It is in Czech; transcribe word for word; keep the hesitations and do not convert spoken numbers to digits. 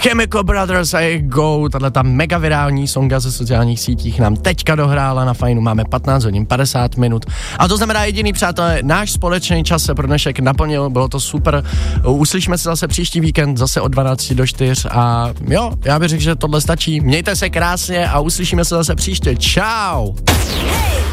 Chemical Brothers a jejich Go, tato mega virální songa ze sociálních sítích nám teďka dohrála na Fajnu, máme patnáct hodin padesát minut a to znamená jediný, přátelé, náš společný čas se pro dnešek naplnil, bylo to super, uslyšíme se zase příští víkend, zase od dvanácti do čtyř a jo, já bych řekl, že tohle stačí, mějte se krásně a uslyšíme se zase příště, čau! Hey!